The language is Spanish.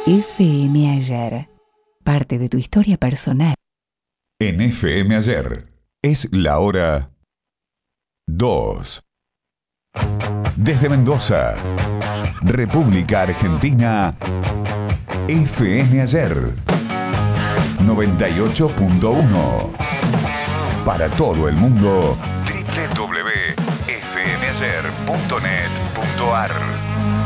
FM Ayer. Parte de tu historia personal. En FM Ayer es la hora 2. Desde Mendoza, República Argentina, FM Ayer 98.1. Para todo el mundo, www.fmayer.net.ar.